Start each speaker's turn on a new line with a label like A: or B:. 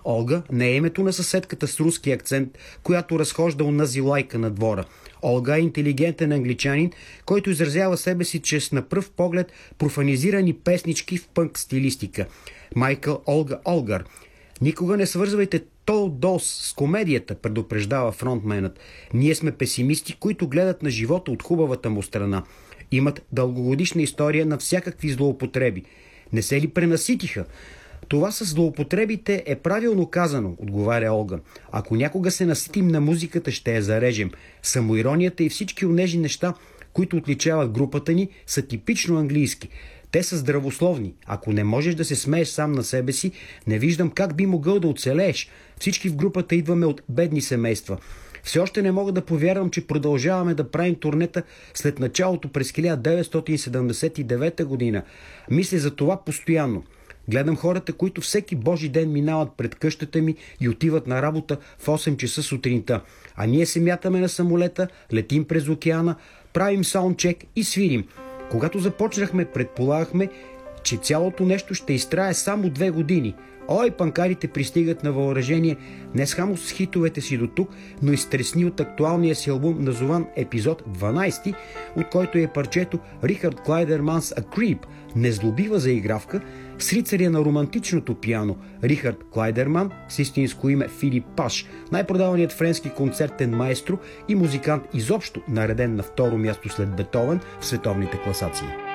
A: Олга не е името на съседката с руски акцент, която разхожда онази лайка на двора. Олга е интелигентен англичанин, който изразява себе си чрез на пръв поглед профанизирани песнички в пънк стилистика. Майкъл Олга Олгар. Никога не свързвайте Тол Долс с комедията, предупреждава фронтменът. Ние сме песимисти, които гледат на живота от хубавата му страна. Имат дългогодишна история на всякакви злоупотреби. Не се ли пренаситиха? Това с злоупотребите е правилно казано, отговаря Олга. Ако някога се наситим на музиката, ще я зарежем. Самоиронията и всички онежи неща, които отличават групата ни, са типично английски. Те са здравословни. Ако не можеш да се смееш сам на себе си, не виждам как би могъл да оцелееш. Всички в групата идваме от бедни семейства. Все още не мога да повярвам, че продължаваме да правим турнета след началото през 1979 година. Мисля за това постоянно. Гледам хората, които всеки божи ден минават пред къщата ми и отиват на работа в 8 часа сутринта. А ние се мятаме на самолета, летим през океана, правим саундчек и свирим. Когато започнахме, предполагахме, че цялото нещо ще изтрае само 2 години. Ой, панкарите пристигат на въоръжение не само с хитовете си до тук, но и стресни от актуалния си албум, назован епизод 12, от който е парчето Рихард Клайдерманс A Creep, незлобива заигравка, с рицаря на романтичното пиано Рихард Клайдерман, с истинско име Филип Паш, най-продаваният френски концертен маестро и музикант изобщо, нареден на второ място след Бетовен в световните класации.